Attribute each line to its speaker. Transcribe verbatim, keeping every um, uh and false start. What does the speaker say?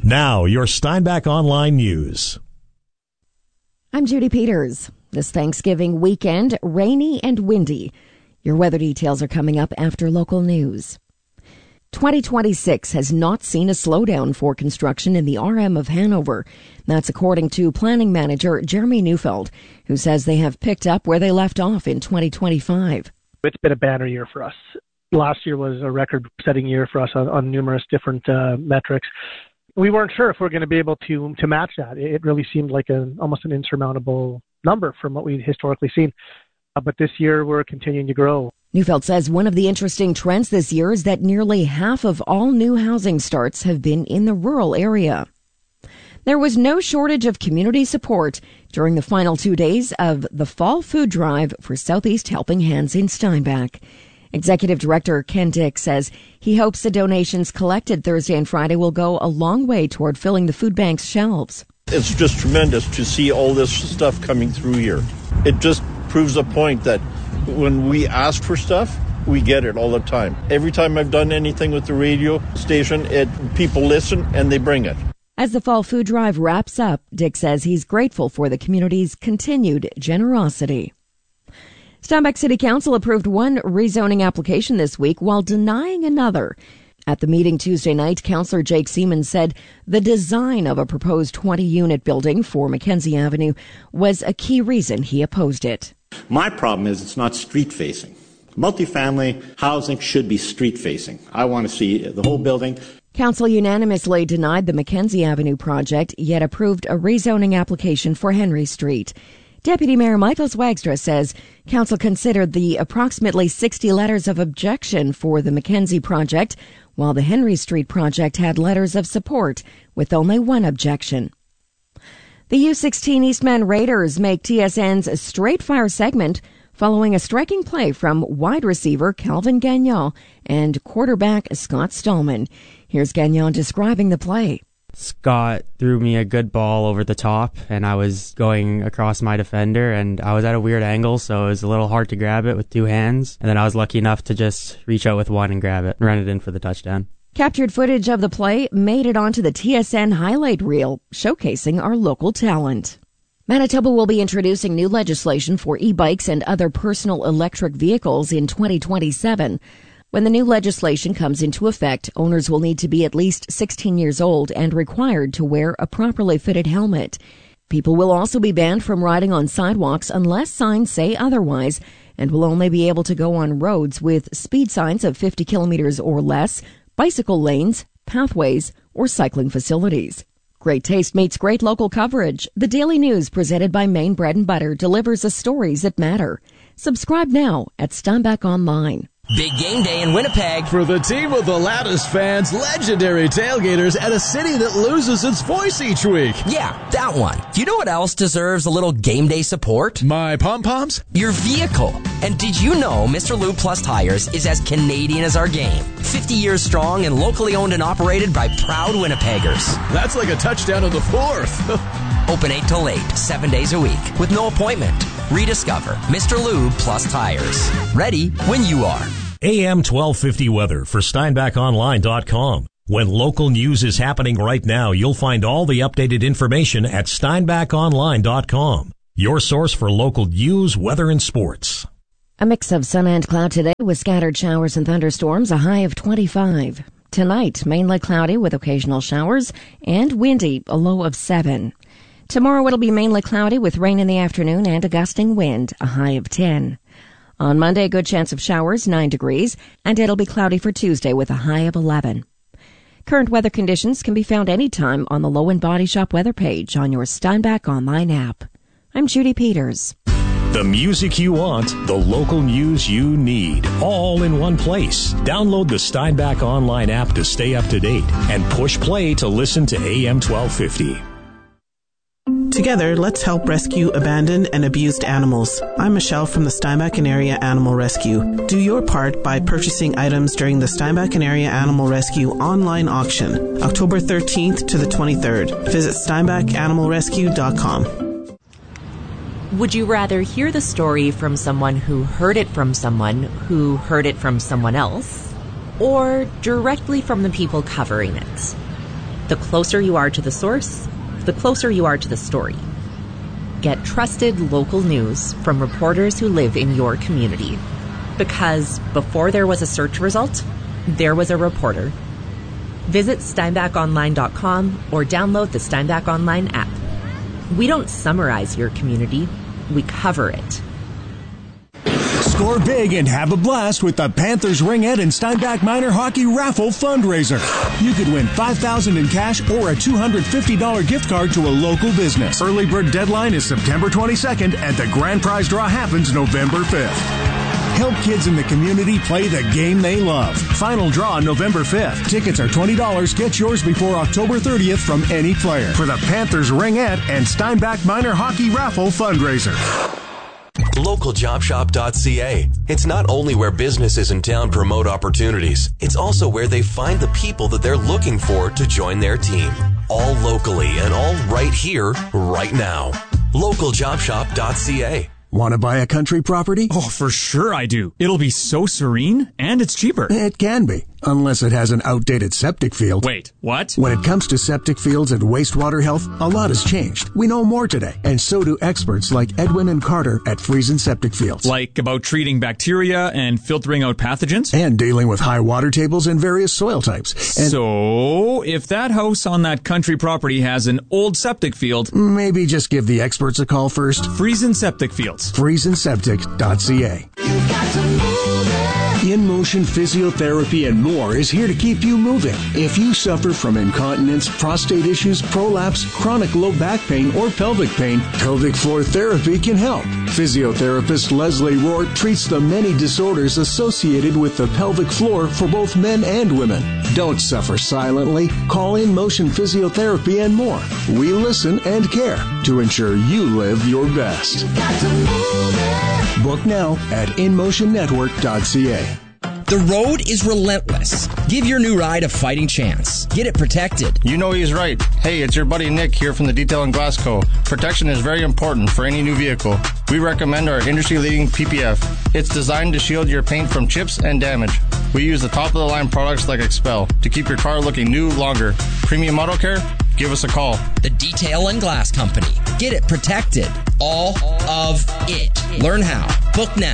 Speaker 1: Now, your Steinbach Online News.
Speaker 2: I'm Judy Peters. This Thanksgiving weekend, rainy and windy. Your weather details are coming up after local news. twenty twenty-six has not seen a slowdown for construction in the R M of Hanover. That's according to planning manager Jeremy Neufeld, who says they have picked up where they left off in twenty twenty-five.
Speaker 3: It's been a banner year for us. Last year was a record-setting year for us on, on numerous different uh, metrics. We weren't sure if we we're going to be able to to match that. It really seemed like a, almost an insurmountable number from what we'd historically seen. Uh, but this year, we're continuing to grow.
Speaker 2: Neufeld says one of the interesting trends this year is that nearly half of all new housing starts have been in the rural area. There was no shortage of community support during the final two days of the Fall Food Drive for Southeast Helping Hands in Steinbach. Executive Director Ken Dick says he hopes the donations collected Thursday and Friday will go a long way toward filling the food bank's shelves.
Speaker 4: It's just tremendous to see all this stuff coming through here. It just proves a point that when we ask for stuff, we get it all the time. Every time I've done anything with the radio station, it people listen and they bring it.
Speaker 2: As the Fall Food Drive wraps up, Dick says he's grateful for the community's continued generosity. Steinbach City Council approved one rezoning application this week while denying another. At the meeting Tuesday night, Councillor Jake Seaman said the design of a proposed twenty-unit building for Mackenzie Avenue was a key reason he opposed it.
Speaker 5: My problem is it's not street-facing. Multifamily housing should be street-facing. I want to see the whole building.
Speaker 2: Council unanimously denied the Mackenzie Avenue project, yet approved a rezoning application for Henry Street. Deputy Mayor Michael Swagstra says Council considered the approximately sixty letters of objection for the Mackenzie project, while the Henry Street project had letters of support with only one objection. The U sixteen Eastman Raiders make T S N's Straight Fire segment following a striking play from wide receiver Calvin Gagnon and quarterback Scott Stallman. Here's Gagnon describing the play.
Speaker 6: Scott threw me a good ball over the top, and I was going across my defender, and I was at a weird angle, so it was a little hard to grab it with two hands. And then I was lucky enough to just reach out with one and grab it and run it in for the touchdown.
Speaker 2: Captured footage of the play made it onto the T S N highlight reel, showcasing our local talent. Manitoba will be introducing new legislation for e-bikes and other personal electric vehicles in twenty twenty-seven. When the new legislation comes into effect, owners will need to be at least sixteen years old and required to wear a properly fitted helmet. People will also be banned from riding on sidewalks unless signs say otherwise, and will only be able to go on roads with speed signs of fifty kilometers or less, bicycle lanes, pathways, or cycling facilities. Great taste meets great local coverage. The Daily News presented by Maine Bread and Butter delivers the stories that matter. Subscribe now at Steinbach Online.
Speaker 7: Big game day in Winnipeg.
Speaker 8: For the team of the loudest fans, legendary tailgaters, and a city that loses its voice each week.
Speaker 7: Yeah, that one. You know what else deserves a little game day support?
Speaker 8: My pom-poms?
Speaker 7: Your vehicle. And did you know Mister Lube Plus Tires is as Canadian as our game? fifty years strong and locally owned and operated by proud Winnipeggers.
Speaker 8: That's like a touchdown on the fourth.
Speaker 7: Open eight till eight, seven days a week, with no appointment. Rediscover Mister Lube Plus Tires. Ready when you are.
Speaker 1: A M twelve fifty weather for Steinbach Online dot com. When local news is happening right now, you'll find all the updated information at Steinbach Online dot com. Your source for local news, weather, and sports.
Speaker 2: A mix of sun and cloud today with scattered showers and thunderstorms, a high of twenty-five. Tonight, mainly cloudy with occasional showers and windy, a low of seven. Tomorrow it'll be mainly cloudy with rain in the afternoon and a gusting wind, a high of ten. On Monday, good chance of showers, nine degrees, and it'll be cloudy for Tuesday with a high of eleven. Current weather conditions can be found anytime on the Low and Body Shop weather page on your Steinbach Online app. I'm Judy Peters.
Speaker 1: The music you want, the local news you need, all in one place. Download the Steinbach Online app to stay up to date and push play to listen to A M twelve fifty.
Speaker 9: Together, let's help rescue abandoned and abused animals. I'm Michelle from the Steinbach and Area Animal Rescue. Do your part by purchasing items during the Steinbach and Area Animal Rescue online auction, October thirteenth to the twenty-third. Visit steinbach animal rescue dot com.
Speaker 10: Would you rather hear the story from someone who heard it from someone who heard it from someone else, or directly from the people covering it? The closer you are to the source, the closer you are to the story. Get trusted local news from reporters who live in your community. Because before there was a search result, there was a reporter. Visit steinbach online dot com or download the Steinbach Online app. We don't summarize your community, we cover it.
Speaker 11: Score big and have a blast with the Panthers Ringette and Steinbach Minor Hockey Raffle fundraiser. You could win five thousand dollars in cash or a two hundred fifty dollars gift card to a local business. Early bird deadline is September twenty-second and the grand prize draw happens November fifth. Help kids in the community play the game they love. Final draw November fifth. Tickets are twenty dollars. Get yours before October thirtieth from any player for the Panthers Ringette and Steinbach Minor Hockey Raffle fundraiser.
Speaker 12: local job shop dot c a. It's not only where businesses in town promote opportunities, it's also where they find the people that they're looking for to join their team. All locally and all right here, right now. local job shop dot c a.
Speaker 11: Want to buy a country property?
Speaker 13: Oh, for sure I do. It'll be so serene, and it's cheaper.
Speaker 11: It can be, unless it has an outdated septic field.
Speaker 13: Wait, what?
Speaker 11: When it comes to septic fields and wastewater health, a lot has changed. We know more today, and so do experts like Edwin and Carter at Friesen Septic Fields.
Speaker 13: Like about treating bacteria and filtering out pathogens?
Speaker 11: And dealing with high water tables and various soil types. And
Speaker 13: so, if that house on that country property has an old septic field...
Speaker 11: maybe just give the experts a call first.
Speaker 13: Friesen Septic Fields.
Speaker 11: Friesen Septic dot c a. In Motion Physiotherapy and more is here to keep you moving. If you suffer from incontinence, prostate issues, prolapse, chronic low back pain, or pelvic pain, pelvic floor therapy can help. Physiotherapist Leslie Rohr treats the many disorders associated with the pelvic floor for both men and women. Don't suffer silently. Call In Motion Physiotherapy and more. We listen and care to ensure you live your best. Book now at in motion network dot c a.
Speaker 7: The road is relentless. Give your new ride a fighting chance. Get it protected.
Speaker 14: You know he's right. Hey, it's your buddy Nick here from the Detail and Glass Co. Protection is very important for any new vehicle. We recommend our industry-leading P P F. It's designed to shield your paint from chips and damage. We use the top-of-the-line products like Expel to keep your car looking new longer. Premium Auto Care? Give us a call.
Speaker 7: The Detail and Glass Company. Get it protected. All of it. Learn how. Book now